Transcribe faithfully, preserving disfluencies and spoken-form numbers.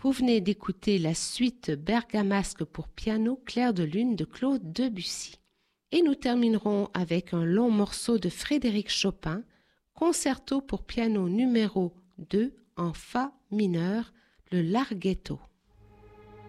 Vous venez d'écouter la suite bergamasque pour piano Clair de lune de Claude Debussy. Et nous terminerons avec un long morceau de Frédéric Chopin, concerto pour piano numéro deux en fa mineur, le Larghetto.